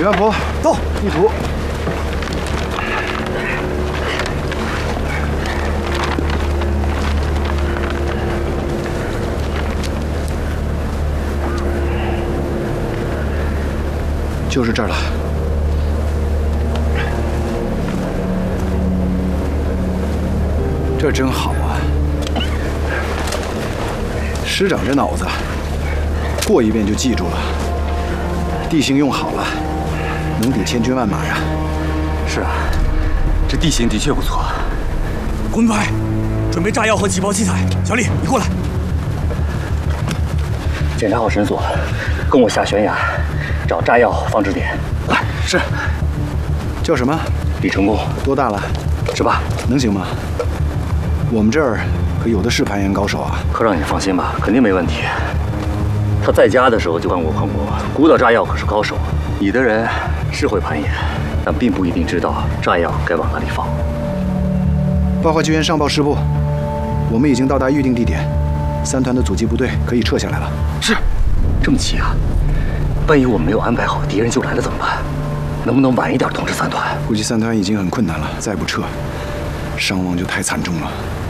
许万福， 到地图。就是这儿了。这真好啊！师长这脑子，过一遍就记住了。地形用好了，能抵千军万马呀。 是啊，这地形的确不错。工兵排，准备炸药和起爆器材。小李，你过来。 检查好绳索，跟我下悬崖。 找炸药放置点，快！ 是。叫什么？ 李成功。 多大了 ？18。 能行吗？我们这儿可有的是攀岩高手啊。 科长，你放心吧，肯定没问题。他在家的时候就干过矿工，孤岛炸药可是高手。你的人是会攀岩，但并不一定知道炸药该往哪里放。 报告救援上报师部，我们已经到达预定地点，3团的阻击部队可以撤下来了。 是。这么急啊？ 万一我们没有安排好，敌人就来了怎么办？能不能晚一点通知3团？ 估计3团已经很困难了，再不撤，伤亡就太惨重了。